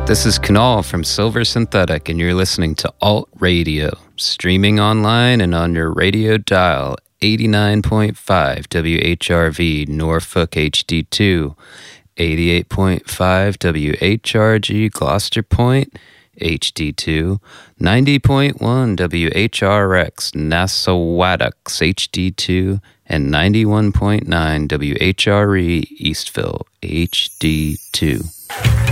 This is Kunal from Silver Synthetic, and you're listening to Alt Radio, streaming online and on your radio dial, 89.5 WHRV Norfolk HD2, 88.5 WHRG Gloucester Point HD2, 90.1 WHRX Nassauwattocks HD2, and 91.9 WHRE Eastville HD2.